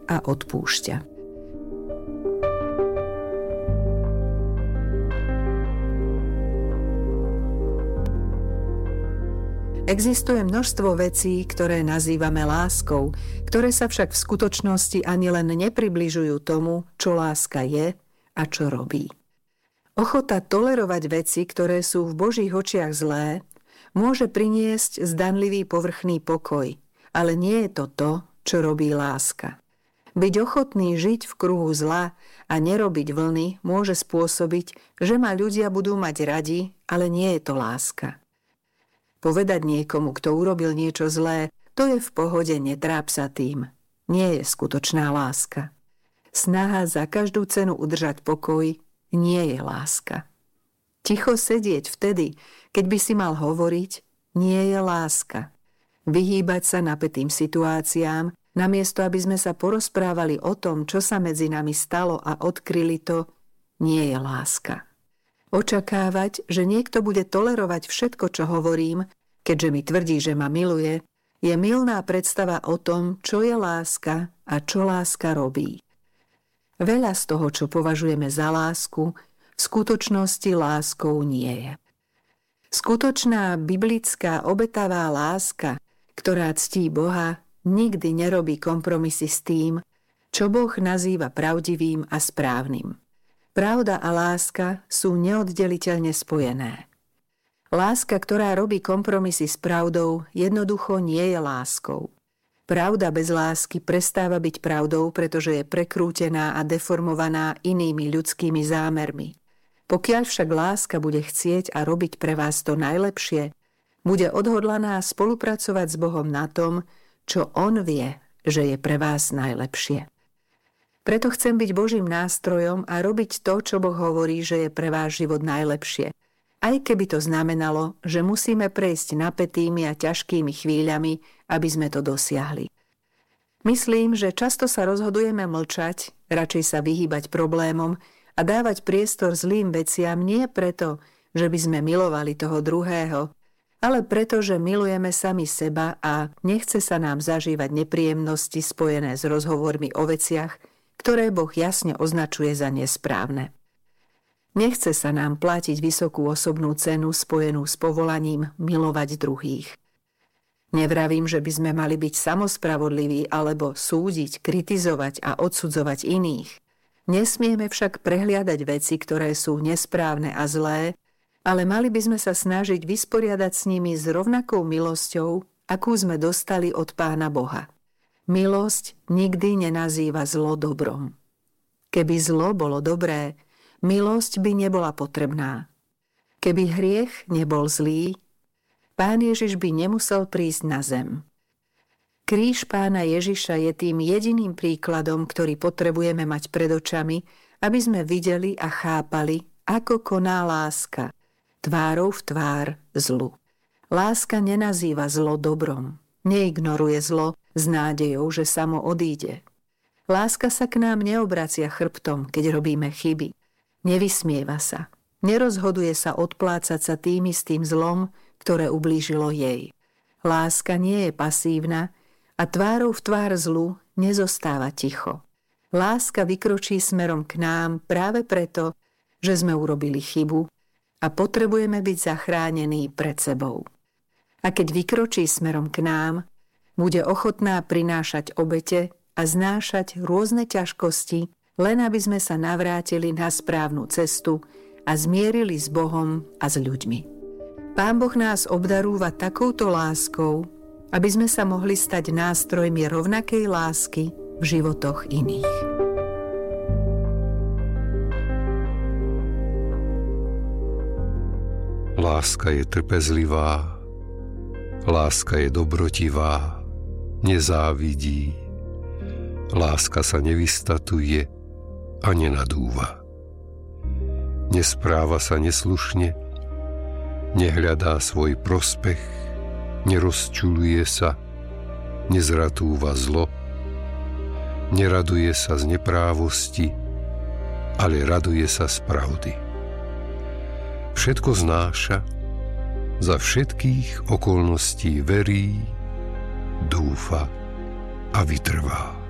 a odpúšťa. Existuje množstvo vecí, ktoré nazývame láskou, ktoré sa však v skutočnosti ani len nepribližujú tomu, čo láska je a čo robí. Ochota tolerovať veci, ktoré sú v Božích očiach zlé, môže priniesť zdanlivý povrchný pokoj, ale nie je to to, čo robí láska. Byť ochotný žiť v kruhu zla a nerobiť vlny môže spôsobiť, že ma ľudia budú mať radi, ale nie je to láska. Povedať niekomu, kto urobil niečo zlé, to je v pohode, netráp sa tým. Nie je skutočná láska. Snaha za každú cenu udržať pokoj nie je láska. Ticho sedieť vtedy, keď by si mal hovoriť, nie je láska. Vyhýbať sa napätým situáciám, namiesto aby sme sa porozprávali o tom, čo sa medzi nami stalo a odkryli to, nie je láska. Očakávať, že niekto bude tolerovať všetko, čo hovorím, keďže mi tvrdí, že ma miluje, je mylná predstava o tom, čo je láska a čo láska robí. Veľa z toho, čo považujeme za lásku, v skutočnosti láskou nie je. Skutočná biblická obetavá láska, ktorá ctí Boha, nikdy nerobí kompromisy s tým, čo Boh nazýva pravdivým a správnym. Pravda a láska sú neoddeliteľne spojené. Láska, ktorá robí kompromisy s pravdou, jednoducho nie je láskou. Pravda bez lásky prestáva byť pravdou, pretože je prekrútená a deformovaná inými ľudskými zámermi. Pokiaľ však láska bude chcieť a robiť pre vás to najlepšie, bude odhodlaná spolupracovať s Bohom na tom, čo On vie, že je pre vás najlepšie. Preto chcem byť Božím nástrojom a robiť to, čo Boh hovorí, že je pre váš život najlepšie. Aj keby to znamenalo, že musíme prejsť napätými a ťažkými chvíľami, aby sme to dosiahli. Myslím, že často sa rozhodujeme mlčať, radšej sa vyhýbať problémom a dávať priestor zlým veciam nie preto, že by sme milovali toho druhého, ale preto, že milujeme sami seba a nechce sa nám zažívať nepríjemnosti spojené s rozhovormi o veciach, ktoré Boh jasne označuje za nesprávne. Nechce sa nám platiť vysokú osobnú cenu spojenú s povolaním milovať druhých. Nevravím, že by sme mali byť samospravodliví alebo súdiť, kritizovať a odsudzovať iných. Nesmieme však prehliadať veci, ktoré sú nesprávne a zlé, ale mali by sme sa snažiť vysporiadať s nimi s rovnakou milosťou, akú sme dostali od Pána Boha. Milosť nikdy nenazýva zlo dobrom. Keby zlo bolo dobré, milosť by nebola potrebná. Keby hriech nebol zlý, Pán Ježiš by nemusel prísť na zem. Kríž Pána Ježiša je tým jediným príkladom, ktorý potrebujeme mať pred očami, aby sme videli a chápali, ako koná láska, tvárou v tvár zlu. Láska nenazýva zlo dobrom, neignoruje zlo s nádejou, že samo odíde. Láska sa k nám neobracia chrbtom, keď robíme chyby. Nevysmieva sa. Nerozhoduje sa odplácať sa tým istým zlom, ktoré ublížilo jej. Láska nie je pasívna a tvárou v tvár zlu nezostáva ticho. Láska vykročí smerom k nám práve preto, že sme urobili chybu a potrebujeme byť zachránení pred sebou. A keď vykročí smerom k nám, bude ochotná prinášať obete a znášať rôzne ťažkosti, len aby sme sa navrátili na správnu cestu a zmierili s Bohom a s ľuďmi. Pán Boh nás obdarúva takouto láskou, aby sme sa mohli stať nástrojmi rovnakej lásky v životoch iných. Láska je trpezlivá, láska je dobrotivá, nezávidí, láska sa nevystatuje a nenadúva. Nespráva sa neslušne, nehľadá svoj prospech, nerozčuľuje sa, nezratúva zlo, neraduje sa z neprávosti, ale raduje sa z pravdy. Všetko znáša, za všetkých okolností verí, dúfa a vytrvá.